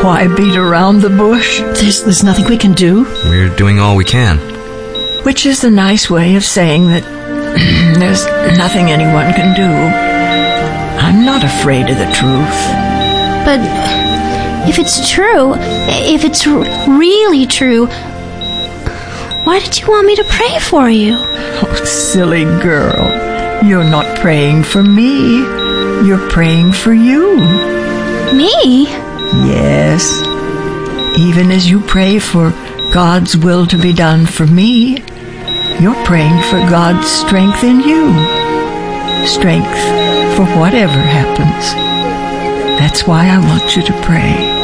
Why beat around the bush? There's nothing we can do. We're doing all we can. Which is a nice way of saying that there's nothing anyone can do. I'm not afraid of the truth. But if it's true, if it's really true, why did you want me to pray for you? Oh, silly girl. You're not praying for me. You're praying for you. Me? Yes. Even as you pray for God's will to be done for me, you're praying for God's strength in you. Strength for whatever happens. That's why I want you to pray.